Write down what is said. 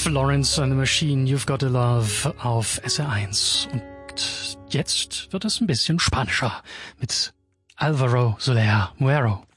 Florence and the Machine, You've Got a Love auf SR1. Und jetzt wird es ein bisschen spanischer mit Alvaro Soler Muero.